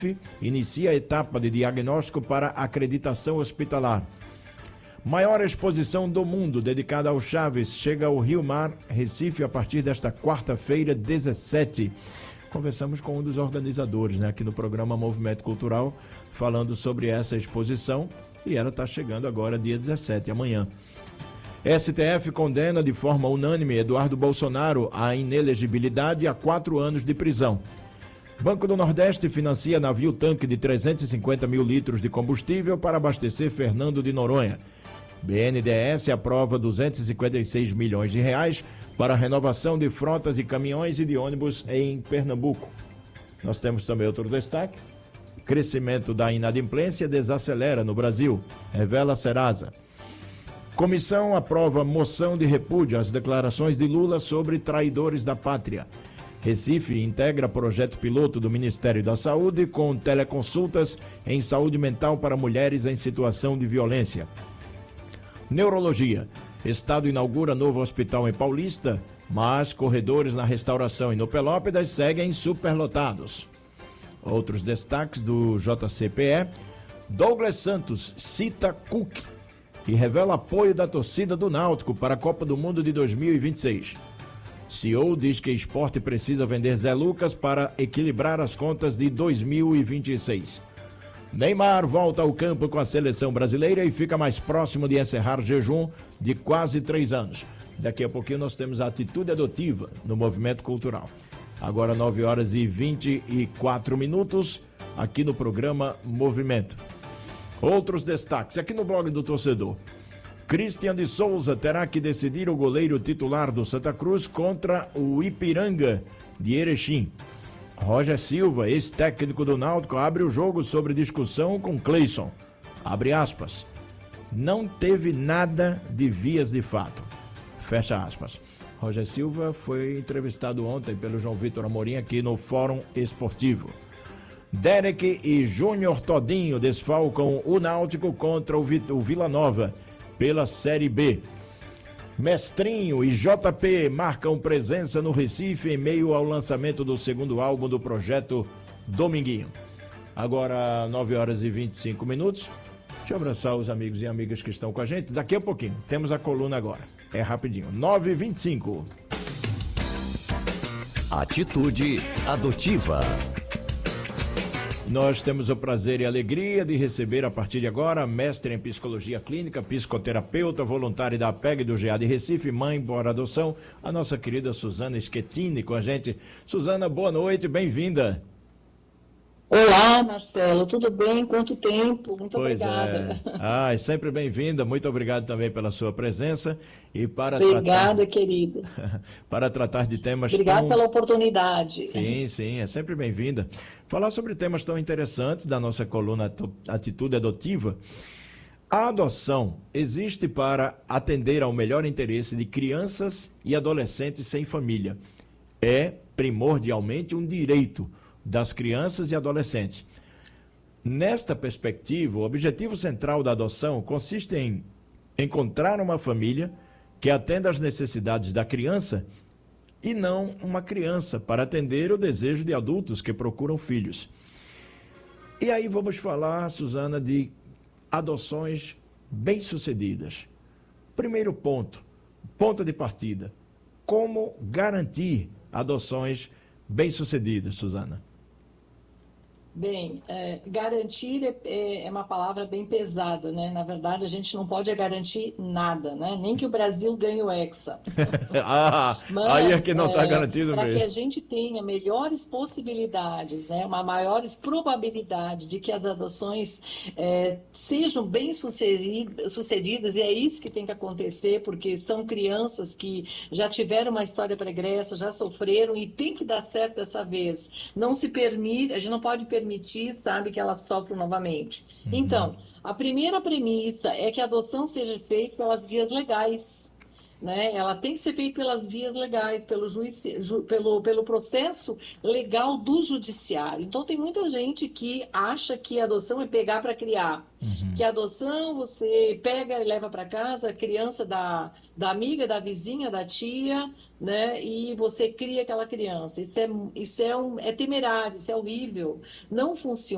inicia a etapa de diagnóstico para acreditação hospitalar. Maior exposição do mundo dedicada ao Chaves chega ao Rio Mar, Recife, a partir desta quarta-feira, 17. Conversamos com um dos organizadores, aqui no programa Movimento Cultural, falando sobre essa exposição, e ela está chegando agora, dia 17, amanhã. STF condena de forma unânime Eduardo Bolsonaro à inelegibilidade a 4 anos de prisão. Banco do Nordeste financia navio-tanque de 350 mil litros de combustível para abastecer Fernando de Noronha. BNDES aprova 256 milhões de reais para a renovação de frotas de caminhões e de ônibus em Pernambuco. Nós temos também outro destaque. Crescimento da inadimplência desacelera no Brasil, revela Serasa. Comissão aprova moção de repúdio às declarações de Lula sobre traidores da pátria. Recife integra projeto piloto do Ministério da Saúde com teleconsultas em saúde mental para mulheres em situação de violência. Neurologia. Estado inaugura novo hospital em Paulista, mas corredores na Restauração e no Pelópidas seguem superlotados. Outros destaques do JCPE. Douglas Santos cita Cook e revela apoio da torcida do Náutico para a Copa do Mundo de 2026. CEO diz que esporte precisa vender Zé Lucas para equilibrar as contas de 2026. Neymar volta ao campo com a seleção brasileira e fica mais próximo de encerrar jejum de quase 3 anos. Daqui a pouquinho nós temos a atitude adotiva no Movimento Cultural. Agora 9 horas e 24 minutos, aqui no programa Movimento. Outros destaques, aqui no blog do torcedor. Christian de Souza terá que decidir o goleiro titular do Santa Cruz contra o Ipiranga de Erechim. Roger Silva, ex-técnico do Náutico, abre o jogo sobre discussão com Cleison. Abre aspas. Não teve nada de vias de fato. Fecha aspas. Roger Silva foi entrevistado ontem pelo João Vitor Amorim aqui no Fórum Esportivo. Derek e Júnior Todinho desfalcam o Náutico contra o Vila Nova pela Série B. Mestrinho e JP marcam presença no Recife em meio ao lançamento do segundo álbum do projeto Dominguinho. Agora 9 horas e 25 minutos. Deixa eu abraçar os amigos e amigas que estão com a gente. Daqui a pouquinho, temos a coluna agora. É rapidinho. 9h25. Atitude adotiva. Nós temos o prazer e a alegria de receber a partir de agora mestre em psicologia clínica, psicoterapeuta, voluntária da APEG do GA de Recife, mãe por adoção, a nossa querida Suzana Schettini com a gente. Suzana, boa noite, bem-vinda. Olá, Marcelo, tudo bem? Quanto tempo? Muito obrigada. É sempre bem-vinda, muito obrigado também pela sua presença. E para Obrigada, querida. Para tratar de temas Obrigada pela oportunidade. Sim, é sempre bem-vinda. Falar sobre temas tão interessantes da nossa coluna Atitude Adotiva. A adoção existe para atender ao melhor interesse de crianças e adolescentes sem família. É primordialmente um direito das crianças e adolescentes. Nesta perspectiva, o objetivo central da adoção consiste em encontrar uma família que atenda às necessidades da criança e não uma criança para atender o desejo de adultos que procuram filhos. E aí vamos falar, Suzana, de adoções bem-sucedidas. Primeiro ponto de partida. Como garantir adoções bem-sucedidas, Suzana? Bem, garantir é uma palavra bem pesada, né? Na verdade, a gente não pode garantir nada, né? Nem que o Brasil ganhe o Hexa. Mas, aí é que não está garantido para mesmo. que a gente tenha melhores possibilidades, né? Maiores probabilidades de que as adoções sejam bem sucedidas, e é isso que tem que acontecer, porque são crianças que já tiveram uma história pregressa, já sofreram, e tem que dar certo dessa vez. Não se permite, a gente não pode permitir, sabe, que elas sofram novamente. Então, a primeira premissa é que a adoção seja feita pelas vias legais, né? Ela tem que ser feita pelas vias legais, pelo processo legal do judiciário. Então, tem muita gente que acha que a adoção é pegar para criar. Que a adoção você pega e leva para casa a criança da amiga, da vizinha, da tia, né? E você cria aquela criança. Isso é temerário, isso é horrível. Não funciona.